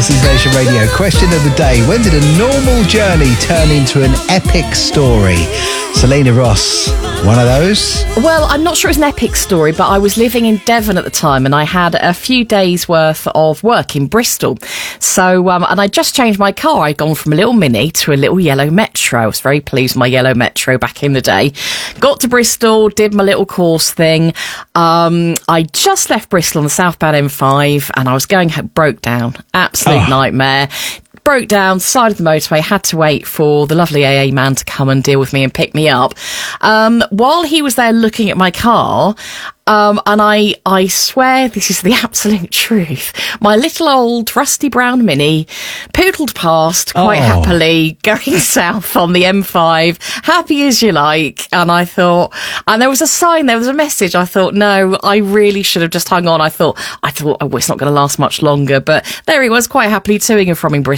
This is Nation Radio. Question of the day. When did a normal journey turn into an epic story? Selena Ross, one of those? Well, I'm not sure it was an epic story, but I was living in Devon at the time and I had a few days' worth of work in Bristol. So, and I just changed my car. I'd gone from a little Mini to a little yellow Metro. I was very pleased with my yellow Metro back in the day. Got to Bristol, did my little course thing. I just left Bristol on the southbound M5 and I was going, broke down. Absolute nightmare. Broke down, side of the motorway, had to wait for the lovely AA man to come and deal with me and pick me up. While he was there looking at my car, and I swear this is the absolute truth, my little old rusty brown Mini poodled past quite happily, going south on the M5, happy as you like. And I thought, and there was a sign, there was a message. I thought, no, I really should have just hung on. I thought, oh, it's not going to last much longer. But there he was, quite happily toing and from in Bristol.